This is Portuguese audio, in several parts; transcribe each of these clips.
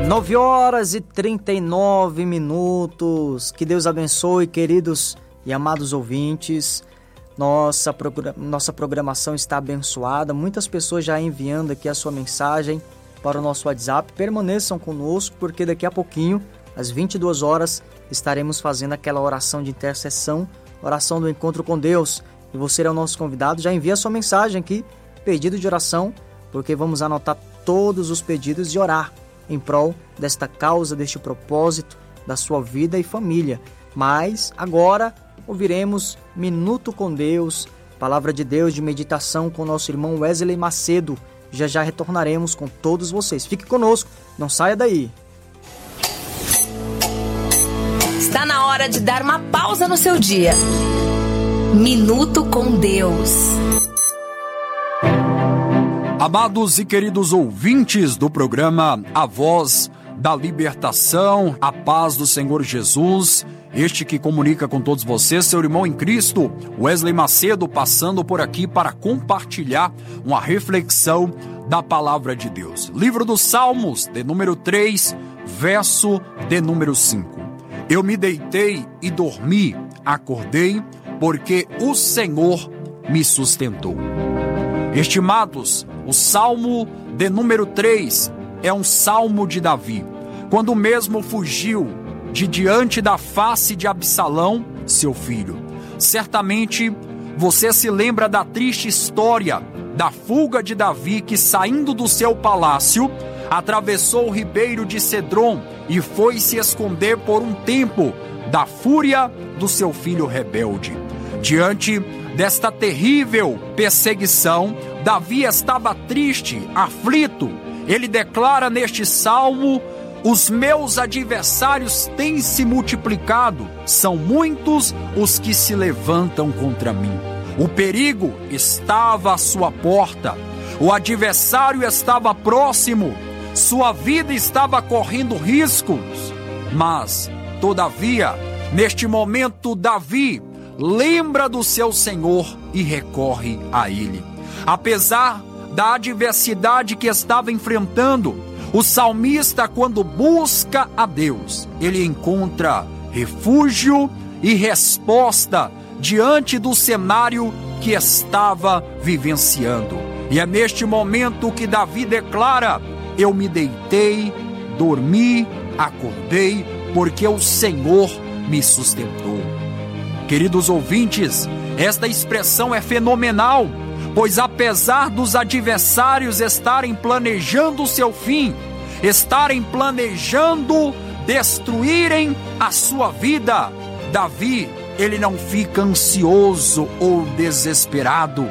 9h39. Que Deus abençoe, queridos e amados ouvintes. Nossa programação está abençoada. Muitas pessoas já enviando aqui a sua mensagem para o nosso WhatsApp. Permaneçam conosco, porque daqui a pouquinho, às 22 horas, estaremos fazendo aquela oração de intercessão, oração do encontro com Deus. E você é o nosso convidado. Já envia a sua mensagem aqui, pedido de oração, porque vamos anotar todos os pedidos e orar em prol desta causa, deste propósito, da sua vida e família. Mas agora ouviremos Minuto com Deus, Palavra de Deus de meditação com nosso irmão Wesley Macedo. Já já retornaremos com todos vocês. Fique conosco, não saia daí. Está na hora de dar uma pausa no seu dia. Minuto com Deus. Amados e queridos ouvintes do programa A Voz da Libertação, a paz do Senhor Jesus, este que comunica com todos vocês, seu irmão em Cristo, Wesley Macedo, passando por aqui para compartilhar uma reflexão da Palavra de Deus. Livro dos Salmos, de número 3, verso de número 5. Eu me deitei e dormi, acordei, porque o Senhor me sustentou. Estimados, o Salmo de número 3 é um salmo de Davi, quando mesmo fugiu de diante da face de Absalão, seu filho. Certamente você se lembra da triste história da fuga de Davi, que saindo do seu palácio, atravessou o ribeiro de Cedron e foi se esconder por um tempo da fúria do seu filho rebelde. Diante desta terrível perseguição, Davi estava triste, aflito. Ele declara neste salmo: os meus adversários têm se multiplicado, são muitos os que se levantam contra mim. O perigo estava à sua porta, o adversário estava próximo, sua vida estava correndo riscos. Mas, todavia, neste momento, Davi lembra do seu Senhor e recorre a Ele. Apesar da adversidade que estava enfrentando, o salmista, quando busca a Deus, ele encontra refúgio e resposta diante do cenário que estava vivenciando. E é neste momento que Davi declara: eu me deitei, dormi, acordei, porque o Senhor me sustentou. Queridos ouvintes, esta expressão é fenomenal, pois apesar dos adversários estarem planejando o seu fim, estarem planejando destruírem a sua vida, Davi, ele não fica ansioso ou desesperado.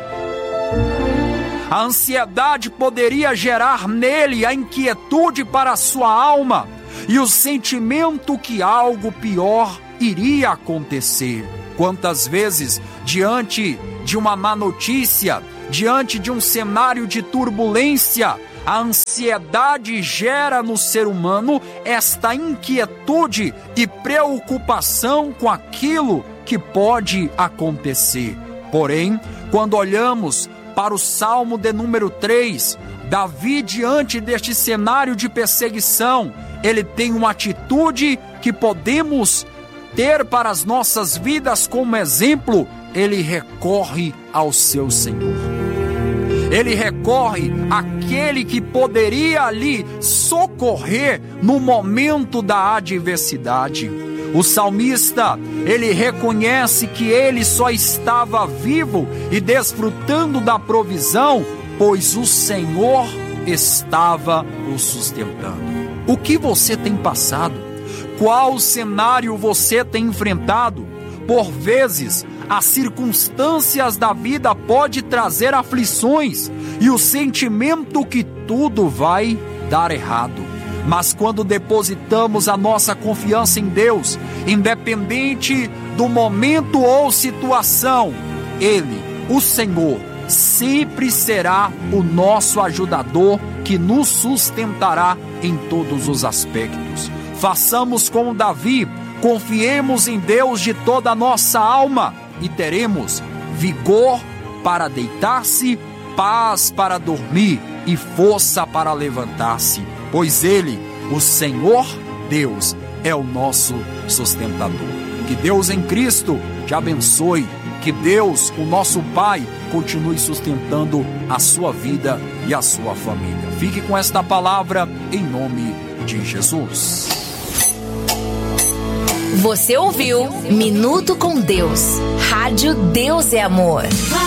A ansiedade poderia gerar nele a inquietude para a sua alma e o sentimento que algo pior iria acontecer. Quantas vezes, diante de uma má notícia, diante de um cenário de turbulência, a ansiedade gera no ser humano esta inquietude e preocupação com aquilo que pode acontecer. Porém, quando olhamos para o Salmo de número 3, Davi, diante deste cenário de perseguição, ele tem uma atitude que podemos ter para as nossas vidas como exemplo. Ele recorre ao seu Senhor. Ele recorre àquele que poderia ali socorrer no momento da adversidade. O salmista, ele reconhece que ele só estava vivo e desfrutando da provisão, pois o Senhor estava o sustentando. O que você tem passado? Qual cenário você tem enfrentado? Por vezes, as circunstâncias da vida podem trazer aflições e o sentimento que tudo vai dar errado. Mas quando depositamos a nossa confiança em Deus, independente do momento ou situação, Ele, o Senhor, sempre será o nosso ajudador que nos sustentará em todos os aspectos. Façamos como Davi, confiemos em Deus de toda a nossa alma e teremos vigor para deitar-se, paz para dormir e força para levantar-se, pois Ele O Senhor Deus é o nosso sustentador. Que Deus em Cristo te abençoe. Que Deus, o nosso Pai, continue sustentando a sua vida e a sua família. Fique com esta palavra em nome de Jesus. Você ouviu Minuto com Deus. Rádio Deus é Amor.